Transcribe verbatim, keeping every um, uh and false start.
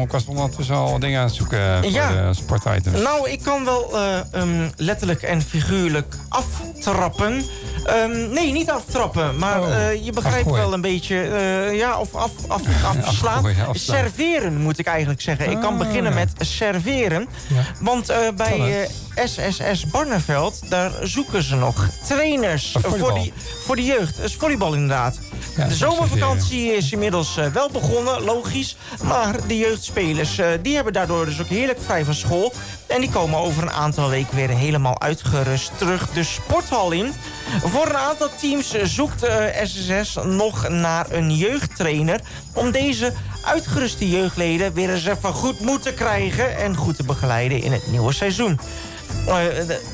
Ik was ondertussen al dingen aan het zoeken voor Ja. de sportitems. Nou, ik kan wel uh, um, letterlijk en figuurlijk aftrappen. Um, nee, niet aftrappen, maar oh, uh, je begrijpt afgooien. wel een beetje... Uh, ja, of af, af, afslaan. Afgooien, afslaan. Serveren, moet ik eigenlijk zeggen. Ik kan Ah, beginnen ja. met serveren. Ja. Want uh, bij uh, S S S Barneveld, daar zoeken ze nog trainers Oh, voor, die, voor de jeugd. Dat is volleybal inderdaad. Ja, de dat is zomervakantie is inmiddels uh, wel begonnen, logisch. Maar de jeugdspelers uh, die hebben daardoor dus ook heerlijk vrij van school. En die komen over een aantal weken weer helemaal uitgerust terug de sporthal in. Voor een aantal teams zoekt uh, S S S nog naar een jeugdtrainer... om deze uitgeruste jeugdleden weer eens even goed moed te krijgen... en goed te begeleiden in het nieuwe seizoen. Uh, de,